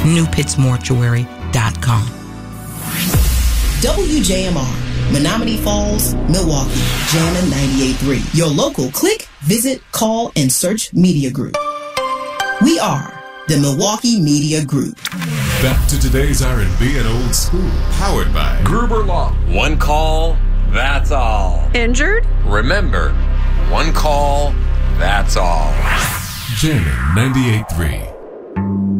newpittsmortuary.com. WJMR, Menominee Falls, Milwaukee, Jammin' 98.3. Your local click, visit, call, and search media group. We are the Milwaukee Media Group. Back to today's R&B and old school, powered by Gruber Law. One call, that's all. Injured? Remember, one call, that's all. Jammin' 98.3.